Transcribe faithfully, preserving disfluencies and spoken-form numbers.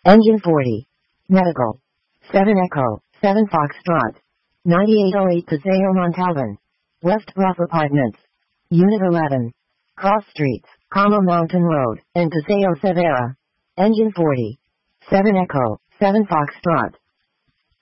Engine forty. Medical. seven Echo, seven Foxtrot. ninety-eight oh eight Paseo Montalban. West Bluff Apartments. Unit eleven. Cross Streets, Como Mountain Road, and Paseo Severa. Engine forty. seven Echo, seven Foxtrot.